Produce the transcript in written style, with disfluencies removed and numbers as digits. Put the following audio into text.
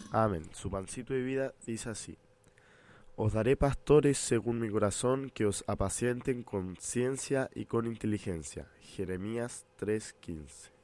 Amén. Su pancito de vida dice así: Os daré pastores según mi corazón que os apacienten con ciencia y con inteligencia. Jeremías 3:15.